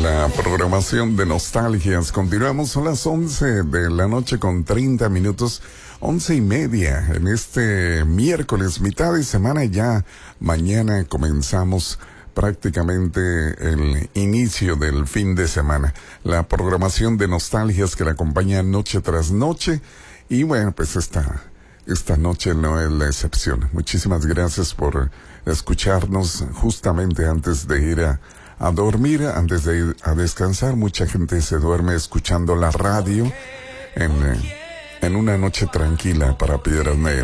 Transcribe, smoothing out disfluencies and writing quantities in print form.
la programación de Nostalgias. Continuamos, son las 11 de la noche con 30 minutos, 11:30 en este miércoles, mitad de semana ya. Mañana comenzamos prácticamente el inicio del fin de semana. La programación de Nostalgias que la acompaña noche tras noche. Y bueno, pues esta noche no es la excepción. Muchísimas gracias por escucharnos justamente antes de ir a dormir, antes de ir a descansar. Mucha gente se duerme escuchando la radio en una noche tranquila para Piedras Negras.